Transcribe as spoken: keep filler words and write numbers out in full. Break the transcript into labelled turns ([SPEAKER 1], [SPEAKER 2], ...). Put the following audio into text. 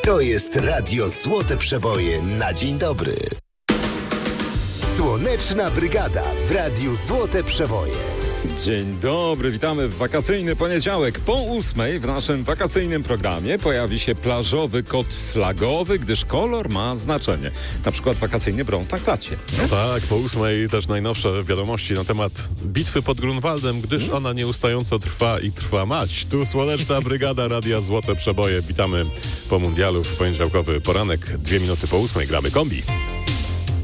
[SPEAKER 1] To jest Radio Złote Przeboje na dzień dobry. Słoneczna Brygada w Radiu Złote Przeboje.
[SPEAKER 2] Dzień dobry, witamy w wakacyjny poniedziałek. Po ósmej w naszym wakacyjnym programie pojawi się plażowy kot flagowy, gdyż kolor ma znaczenie. Na przykład wakacyjny brąz na klacie.
[SPEAKER 3] No tak, po ósmej też najnowsze wiadomości na temat bitwy pod Grunwaldem, gdyż hmm? ona nieustająco trwa i trwa mać. Tu Słoneczna Brygada Radia Złote Przeboje. Witamy po mundialu w poniedziałkowy poranek. Dwie minuty po ósmej gramy kombi.